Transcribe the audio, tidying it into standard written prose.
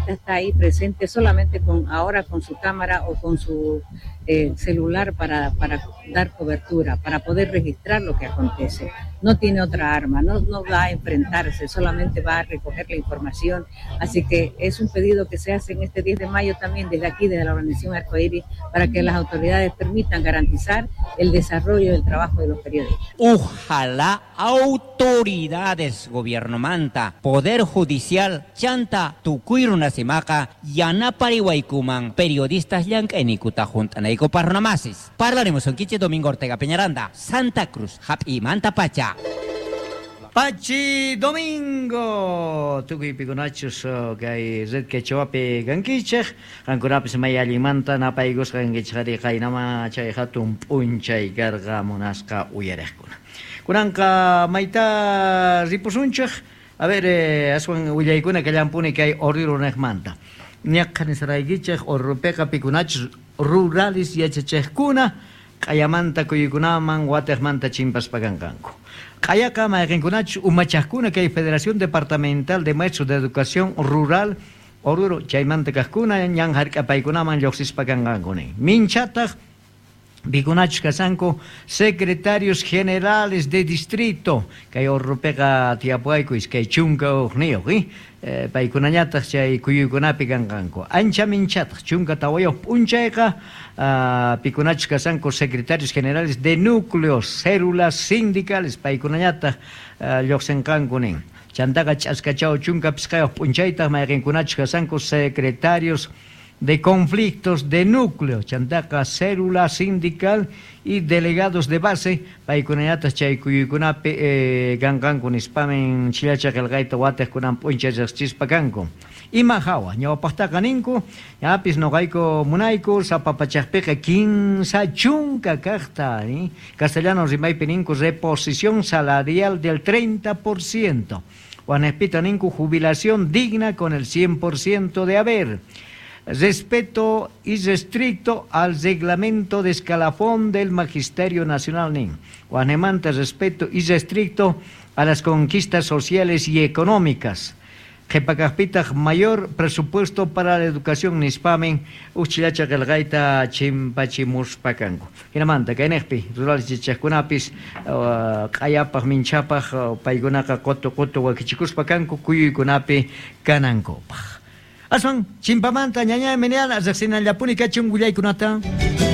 periodista está ahí presente solamente ahora con su cámara o con su celular para dar cobertura, para poder registrar lo que acontece. No tiene otra arma, no va a enfrentarse, solamente va a recoger la información. Así que es un pedido que se hace en este 10 de mayo también desde aquí, desde la organización Arcoíris, para que las autoridades permitan garantizar el desarrollo del trabajo de los periodistas. Ojalá autoridades, gobierno manta, poder judicial, chanta, tukuiruna simaka, yanapariwaikuman, periodistas yankenikuta juntanaico parnamasis. Parlaremos con Kiche Domingo Ortega Peñaranda, Santa Cruz, Hapi Manta Pacha. Pachi Domingo, tukuy pikunachos kay zed ke chope gankichech, kankunapis mayali manta napaigos gankichari kainama chay hatun punchay garga monasca uyerejkuna. Kunanka maita ripusunchech, a ver, aswan uyaykuna kallampuni kay orrirunej manta. Ñakkan saraygichech orrupeqa pikunachos rurales yachachejkuna, kayamanta kuyukunaman watejmanta chimpas pagankanku. Kayaka mayaqinkunachu umachajkuna kay Federación Departamental de Maestros de Educación Rural oruro chaymanta kajkuna ñan hark'apaykunaman lluqsispakanqankuni. Minchataq Bikunachu kasanku secretarios generales de distrito kay orrupeqa tiapuaykuis kay chunka uqniyuq paykunañataq chay kuyuykunapi kanqanku ancha minchataq chunka tawayuq p'unchayqa pikunachu kasanku secretarios generales de núcleos células sindicales paykunañataq lluqsinqanku nin chantaqa ch'askachaw chunka pisqayuq p'unchaytaq mayqinkunachu kasanku secretarios de conflictos de núcleo, chantaca, célula sindical y delegados de base, paykunañatas chay kuyuykunapi ganqankun ispamen chilacha qelqayta watejkunan p'unchaychaq chispakanku. Ima hawa, ñawapaqtaqa ninku, ñapis noqayku munayku, sapapachaqpiqa 15 chunka kaqta, castellano rimaypi ninku reposición salarial del 30%, wanejpita ninku jubilación digna con el 100% de haber. Respeto irrestricto al reglamento de escalafón del Magisterio Nacional nin. Guanemanta respeto irrestricto a las conquistas sociales y económicas. Jepacajpita mayor presupuesto para la educación nispamen uchilacha galgaita chimpachimus pacango. Hinamanta kainejpi rural chichajkunapis qayapaj minchapaj paykunaqa koto wakichikus pacango kuyuykunapi kanankopaj. Aswan chimpamanta ñaña meneal asaqsinallapuni kachun willaykunata.